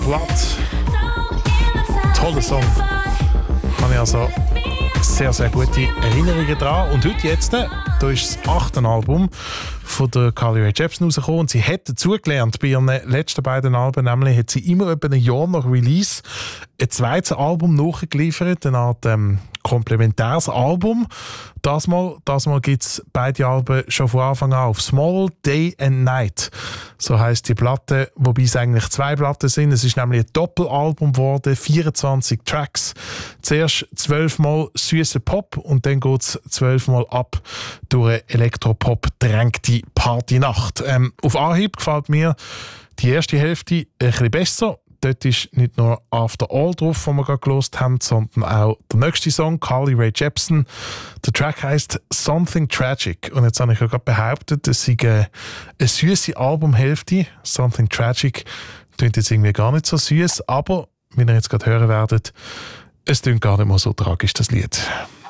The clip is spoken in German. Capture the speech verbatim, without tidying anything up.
Blood. Toller Song. Habe ich also sehr, sehr gute Erinnerungen dran. Und heute jetzt, da ist das achte Album von der Carly Rae Jepsen rausgekommen. Und sie hat dazugelernt bei ihren letzten beiden Alben, nämlich hat sie immer etwa ein Jahr nach Release ein zweites Album nachgeliefert, eine Art ähm, komplementäres Album. Das Mal, das Mal gibt es beide Alben schon von Anfang an auf Small, Day and Night. So heisst die Platte, wobei es eigentlich zwei Platten sind. Es ist nämlich ein Doppelalbum geworden, vierundzwanzig Tracks. Zuerst zwölfmal süßer Pop und dann geht es zwölfmal ab durch eine Elektropop-drängte Partynacht. Ähm, auf Anhieb gefällt mir die erste Hälfte ein bisschen besser. Dort ist nicht nur After All drauf, den wir gerade gehört haben, sondern auch der nächste Song, Carly Rae Jepsen. Der Track heisst Something Tragic. Und jetzt habe ich ja gerade behauptet, es sei eine, eine süße Albumhälfte. Something Tragic klingt jetzt irgendwie gar nicht so süß, aber, wie ihr jetzt gerade hören werdet, es klingt gar nicht mal so tragisch, das Lied.